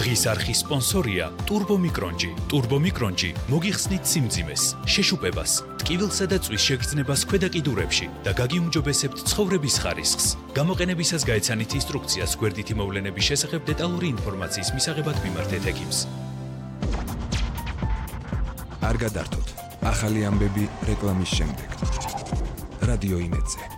დღის არხის სპონსორია Turbo Micronji. Turbo Micronji მოგიხსნით სიმძიმეს, შეშუპებას, ტკივილსა და წვის შეგრძნებას ქვედა კიდურებში და გაგიუმჯობესებთ ცხოვრების ხარისხს. გამოყენებისას გაეცანით ინსტრუქციას გვერდითი მოვლენების შესახებ დეტალური ინფორმაციის მისაღებად მიმართეთ ექიმს. არ გადართოთ. ახალი ამბები რეკლამის შემდეგ. რადიო იმედზე.